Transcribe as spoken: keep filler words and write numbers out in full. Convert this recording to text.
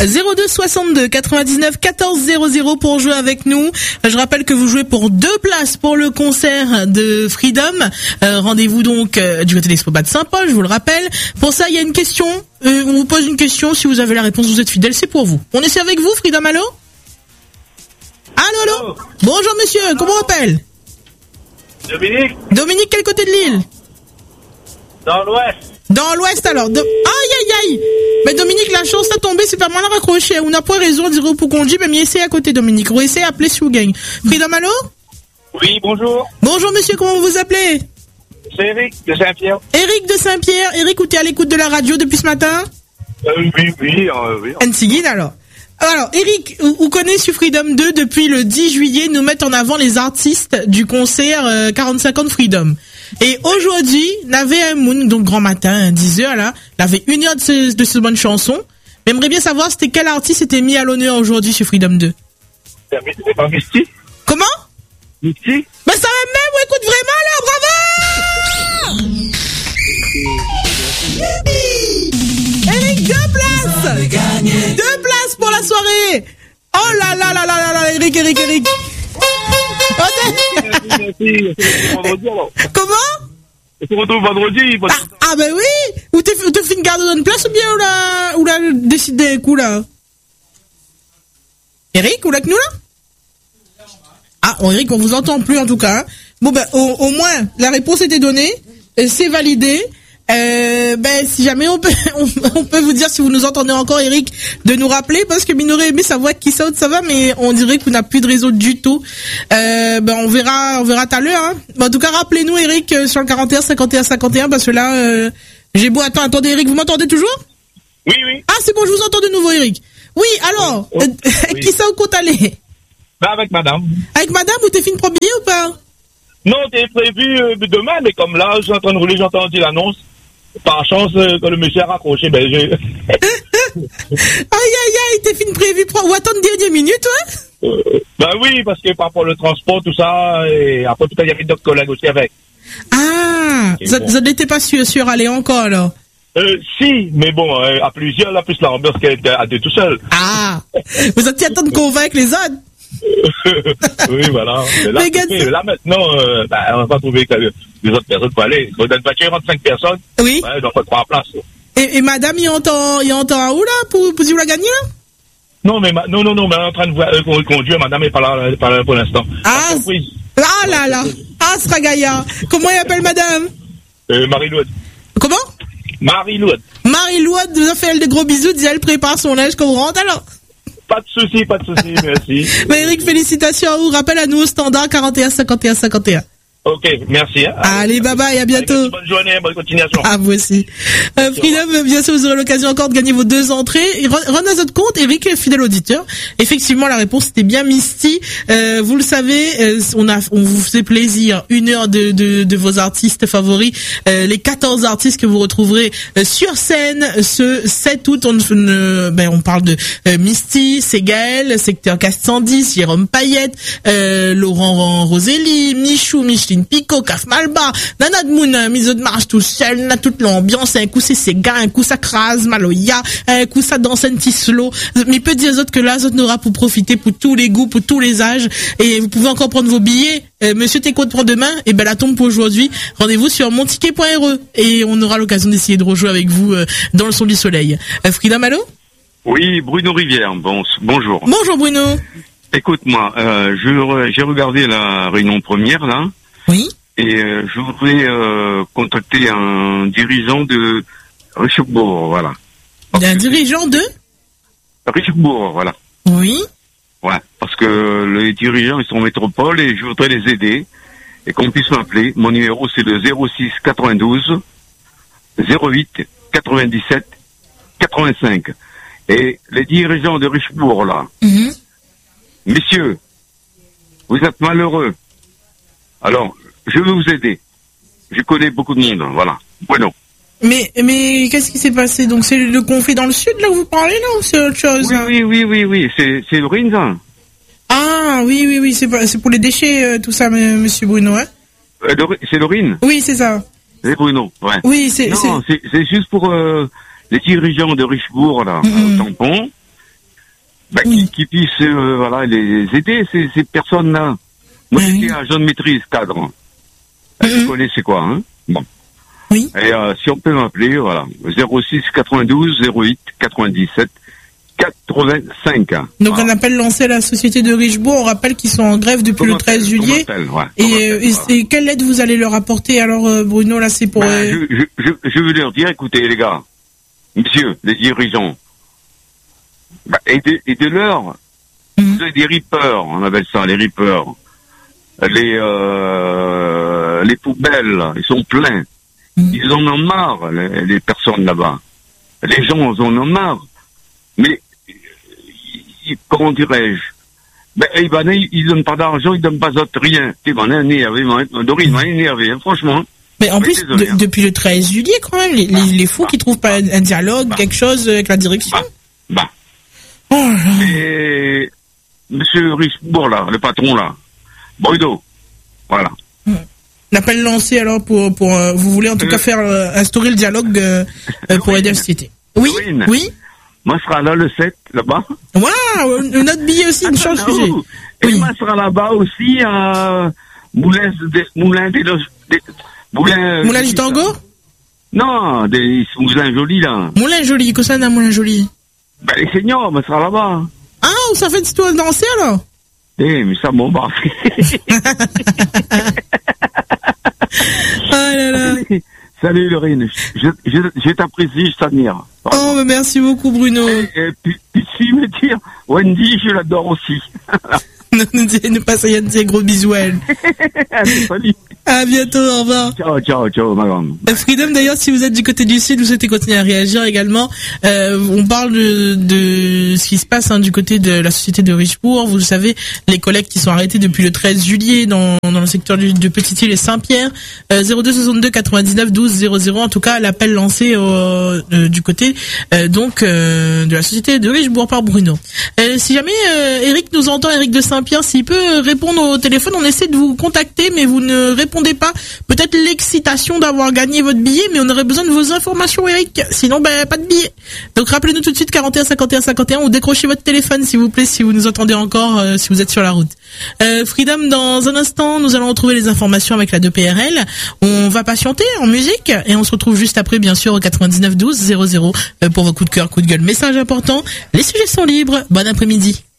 zéro deux soixante-deux quatre-vingt-dix-neuf quatorze zéro zéro pour jouer avec nous. Je rappelle que vous jouez pour deux places pour le concert de Freedom. Euh, rendez-vous donc euh, du côté d'Expobat de Saint-Paul, je vous le rappelle. Pour ça, il y a une question. Euh, on vous pose une question. Si vous avez la réponse, vous êtes fidèle, c'est pour vous. On essaie avec vous, Freedom, allô? Allô, allô? Bonjour monsieur, comment on appelle? Dominique. Dominique, quel côté de l'île? Dans l'ouest. Dans l'ouest alors. De... Aïe aïe aïe. Mais Dominique, la chance t'a tombé, c'est pas mal à raccrocher. On n'a pas raison de dire pour qu'on dit, mais m'y essayer à côté Dominique. On va essayer d'appeler si vous gagne. Freedom, allô? Oui, bonjour. Bonjour monsieur, comment vous vous appelez? C'est Eric de Saint-Pierre. Eric de Saint-Pierre. Eric, ou t'es à l'écoute de la radio depuis ce matin? Euh, oui, oui, euh, oui. Antigine alors. Alors, Eric, vous connaissez sur Freedom deux depuis le dix juillet, nous mettent en avant les artistes du concert euh, quarante-cinq ans de Freedom. Et aujourd'hui, Navé Amoun, donc grand matin, dix heures là, il avait une heure de ce, de ce bonne chanson. J'aimerais bien savoir c'était quel artiste était mis à l'honneur aujourd'hui sur Freedom deux. C'est pas Misty? Comment? Misty? Ben ça va même, ouais, écoute vraiment là, bravo! Eric, deux places! Deux places pour la soirée! Oh là là là là là là, Eric, Eric, Eric! Comment? On se retrouve vendredi. Ah, ah ben oui. Ou t'es ou t'es fait une garde d'une place ou bien ou la ou la décide des coups là. Eric, ou là que nous là? Ah, oh, Eric, on vous entend plus en tout cas. Bon ben au, au moins la réponse était donnée, c'est validé. Euh, ben si jamais on peut on, on peut vous dire si vous nous entendez encore, Eric, de nous rappeler parce que Minoré aimé sa voix qui saute, ça va, mais on dirait qu'on n'a plus de réseau du tout. Euh, ben on verra on verra tout à l'heure. Hein. Ben, en tout cas, rappelez-nous, Eric, euh, sur le quarante et un cinquante et un cinquante et un parce que là euh, j'ai beau attends attendez Eric, vous m'entendez toujours? Oui oui. Ah c'est bon, je vous entends de nouveau, Eric. Oui alors oh, euh, oui. Qui ça au compte aller? Ben avec madame. Avec madame ou t'es fini pour billet ou pas? Non, t'es prévu euh, demain, mais comme là je suis en train de rouler, j'ai entendu l'annonce. Par chance, euh, quand le monsieur a raccroché, ben je... aïe aïe aïe, t'es fini prévu pour... Ou attendre dernière minute, ouais? Euh, ben oui, parce que par rapport au transport, tout ça, et après tout à il y avait d'autres collègues aussi avec. Ah, ça bon. Ça n'était pas sûr, sûr aller encore, alors? Euh, si, mais bon, euh, à plusieurs, là, plus l'ambiance qu'elle était à deux tout seul. Ah, vous étiez à temps de convaincre les autres? Oui, voilà. Mais là, Mais okay, là maintenant, euh, ben, on va pas trouver que les autres personnes pour aller. Dans une voiture, trente-cinq personnes. Oui. Ouais, donc, on trois places. Et, et madame, il entend, il entend où, là, pour, pour dire où la gagner, là? Non, mais, ma, non, non, non, mais on est en train de voir, euh, conduire, madame est pas là, elle est pas là pour l'instant. Ah, ah là là. Ah, ce sera gaillard. Comment il appelle madame? Euh, Marie-Louette. Comment? Marie-Louette. Marie-Louette nous a fait elle de gros bisous, dit elle prépare son linge qu'on rentre, alors. Pas de souci, pas de souci, merci. Mais Eric, félicitations à vous. Rappel à nous au standard quarante et un cinquante et un cinquante et un. Ok, merci. Hein. Allez, bye bye, à bientôt. Bonne journée, bonne continuation. À vous aussi. Euh, Freedom, bien sûr, vous aurez l'occasion encore de gagner vos deux entrées. Renez à votre compte, Eric, fidèle auditeur. Effectivement, la réponse était bien Misty. Euh, vous le savez, euh, on a, on vous fait plaisir. Une heure de, de, de vos artistes favoris. Euh, les quatorze artistes que vous retrouverez euh, sur scène ce sept août. On, euh, ben, on parle de euh, Misty, Ségaël, Secteur quatre cent dix, Jérôme Payette, euh, Laurent Roselli, Michou, Micheline Pico, Kaf Malba, Nana de Mouna, mise de marche tout seul, na toute l'ambiance, un coup c'est Sega, un coup ça crase Maloya, un coup ça danse un petit slow. Mais peut dire aux autres que là, autres n'aura pour profiter pour tous les goûts, pour tous les âges. Et vous pouvez encore prendre vos billets. Euh, Monsieur Técode pour demain, et ben la tombe pour aujourd'hui. Rendez-vous sur monticket point r e et on aura l'occasion d'essayer de rejouer avec vous euh, dans le son du soleil. Euh, Freedom, allô? Oui, Bruno Rivière, bon, bonjour. Bonjour Bruno. Écoute-moi, euh, je, j'ai regardé la réunion première, là. Oui. Et euh, je voudrais euh, contacter un dirigeant de Richebourg, voilà. Un dirigeant de Richebourg, voilà. Oui. Ouais, parce que les dirigeants, ils sont en métropole et je voudrais les aider et qu'on puisse m'appeler. Mon numéro, c'est le zéro six quatre-vingt-douze zéro huit quatre-vingt-dix-sept quatre-vingt-cinq. Et les dirigeants de Richebourg, là, mm-hmm. Messieurs, vous êtes malheureux. Alors, je veux vous aider. Je connais beaucoup de monde, voilà. Bueno. Mais, mais, qu'est-ce qui s'est passé? Donc, c'est le conflit dans le sud, là, où vous parlez, là, ou c'est autre chose? Oui, oui, oui, oui, oui, c'est, c'est Lorine, ça. Ah, oui, oui, oui, c'est, pas, c'est pour les déchets, euh, tout ça, m- monsieur Bruno, hein? Euh, c'est Lorine? Oui, c'est ça. C'est Bruno, ouais. Oui, c'est, non, c'est... c'est, c'est juste pour, euh, les dirigeants de Richebourg, là, mm-hmm. au tampon. bah, Oui. qui, qui puissent euh, voilà, les aider, ces, ces personnes-là. Moi, Oui. j'étais agent de maîtrise, cadre. Euh, Mhm. Vous connaissez quoi, hein? Bon. Oui. Et euh, si on peut m'appeler, voilà, zéro six quatre-vingt-douze zéro huit quatre-vingt-dix-sept quatre-vingt-cinq. Donc Voilà. un appel lancé à la société de Richebourg. On rappelle qu'ils sont en grève depuis le treize juillet. Comment ouais, Et, comment euh, et, voilà. et quelle aide vous allez leur apporter alors, euh, Bruno? Là, c'est pour. Ben, euh, je, je, je, je veux leur dire, écoutez les gars, messieurs, les dirigeants, ben, aidez, aidez-leur. Mhm. Vous avez des rippers, on appelle ça les rippers. Les, euh, les poubelles, ils sont pleins. Mhm. Ils en ont marre, les, les personnes là-bas. Les gens en ont marre. Mais, ils- comment dirais-je? Ben, eh ben, ils, ils donnent pas d'argent, ils donnent pas d'autre, rien. Tu m'en es énervé, Dorine m'a énervé, hein, franchement. Mais en Oui, plus, désolé, de- hein. depuis le treize juillet, quand même, les, les, les fous qui trouvent pas un, un dialogue, Bah. quelque chose avec la direction. Bah, bah. Oh là là. Et Monsieur Richebourg, là, le patron, là, Bruno, voilà. L'appel lancé alors pour pour euh, vous voulez en tout Euh. cas faire euh, instaurer le dialogue euh, euh, pour aider la société. Oui, Dorine. oui. Moi, je serai là le sept, là-bas. Waouh, notre billet aussi, une change Attends, sujet. Et Oui. moi, je serai là-bas aussi à Moulin des Moulin des, des Moulin. Moulin du Tango, Non, des Moulin Joli, là. Moulin Joli, que ça n'a Moulin Joli. Ben, les seniors, moi, je serai là-bas. Ah, ça fait de toi danser alors. Eh, mais ça m'embarque. Ah là là. Salut, Lorraine. Je, je, je t'apprécie, je t'admire. Oh, mais merci beaucoup Bruno. Et, et puis, puis, si me dire, Wendy, je l'adore aussi. Ne nous dis- ne pas ça, des gros bisous à elle. Allez, salut. À bientôt, au revoir. Ciao, ciao, ciao, ma grande. Euh, Freedom, d'ailleurs, si vous êtes du côté du sud, vous souhaitez continuer à réagir également. Euh, on parle de, de ce qui se passe hein, du côté de la société de Richebourg. Vous le savez, les collègues qui sont arrêtés depuis le treize juillet dans, dans le secteur du, de Petite-Île et Saint-Pierre. Euh, zéro deux soixante-deux quatre-vingt-dix-neuf douze zéro zéro. En tout cas, l'appel lancé au, euh, du côté euh, donc euh, de la société de Richebourg par Bruno. Euh, si jamais euh, Eric nous entend, Eric de Saint-Pierre, s'il peut répondre au téléphone, on essaie de vous contacter, mais vous ne répondez pas. Peut-être l'excitation d'avoir gagné votre billet, mais on aurait besoin de vos informations, Eric. Sinon, ben, pas de billet. Donc, rappelez-nous tout de suite quarante et un cinquante et un cinquante et un ou décrochez votre téléphone, s'il vous plaît, si vous nous entendez encore, euh, si vous êtes sur la route. Euh, Freedom, dans un instant, nous allons retrouver les informations avec la deux P R L. On va patienter en musique et on se retrouve juste après, bien sûr, au quatre-vingt-dix-neuf douze zéro zéro euh, pour vos coups de cœur, coups de gueule. Message important. Les sujets sont libres. Bon après-midi.